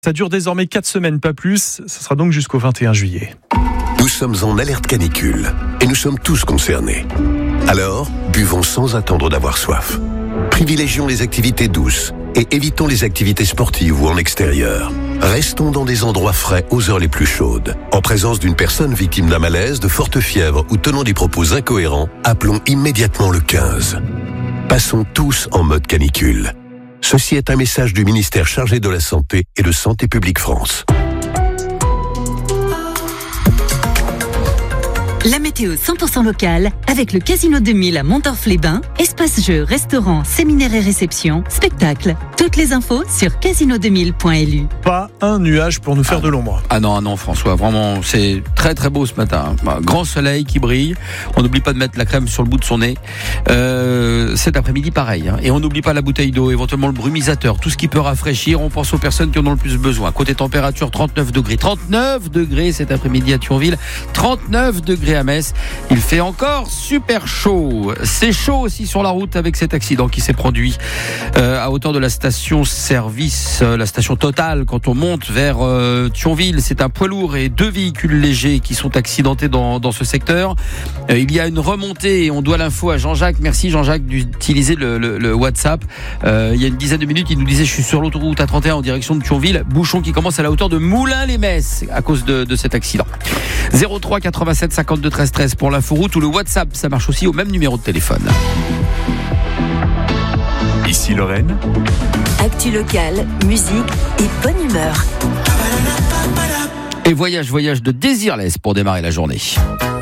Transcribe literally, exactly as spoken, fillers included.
Ça dure désormais quatre semaines, pas plus. Ce sera donc jusqu'au vingt et un juillet. Nous sommes en alerte canicule et nous sommes tous concernés. Alors, buvons sans attendre d'avoir soif. Privilégions les activités douces et évitons les activités sportives ou en extérieur. Restons dans des endroits frais aux heures les plus chaudes. En présence d'une personne victime d'un malaise, de forte fièvre ou tenant des propos incohérents, appelons immédiatement le quinze. Passons tous en mode canicule. Ceci est un message du ministère chargé de la Santé et de Santé publique France. La météo cent pour cent locale avec le Casino deux mille à Montorf-les-Bains, espace jeux, restaurants, séminaires et réceptions, spectacles. Toutes les infos sur casino deux mille point l u. Pas un nuage pour nous faire ah, de l'ombre. Ah non, ah non, François, vraiment, c'est très très beau ce matin. Un grand soleil qui brille. On n'oublie pas de mettre la crème sur le bout de son nez. Euh, cet après-midi, pareil. Hein. Et on n'oublie pas la bouteille d'eau, éventuellement le brumisateur, tout ce qui peut rafraîchir. On pense aux personnes qui en ont le plus besoin. Côté température, trente-neuf degrés. trente-neuf degrés cet après-midi à Thionville. trente-neuf degrés à Metz. Il fait encore super chaud. C'est chaud aussi sur la route avec cet accident qui s'est produit euh, à hauteur de la station-service, euh, la station Total, quand on monte vers euh, Thionville. C'est un poids lourd et deux véhicules légers qui sont accidentés dans, dans ce secteur. Euh, il y a une remontée et on doit l'info à Jean-Jacques. Merci Jean-Jacques d'utiliser le, le, le WhatsApp. Euh, il y a une dizaine de minutes, il nous disait je suis sur l'autoroute A trente et un en direction de Thionville. Bouchon qui commence à la hauteur de Moulins-les-Metz à cause de, de cet accident. zéro trois quatre-vingt-sept cinquante-deux treize treize pour l'inforoute ou le WhatsApp, ça marche aussi au même numéro de téléphone. Ici Lorraine. Actu locale, musique et bonne humeur. Et voyage, voyage de Désirless pour démarrer la journée.